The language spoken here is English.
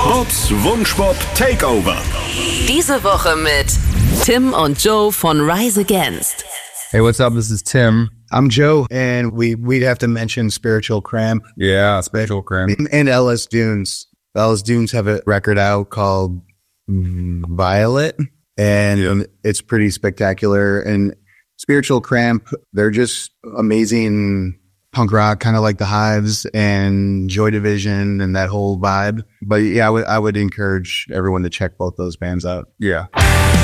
Bobs Wunschbob Takeover. Diese Woche mit Tim und Joe von Rise Against. Hey, what's up? This is Tim. I'm Joe, and we'd have to mention Spiritual Cramp. Yeah, Spiritual Cramp. And Ellis Dunes. Ellis Dunes have a record out called Violet, and it's pretty spectacular. And Spiritual Cramp, they're just amazing punk rock, kind of like the Hives and Joy Division and that whole vibe. But yeah, I would encourage everyone to check both those bands out. Yeah.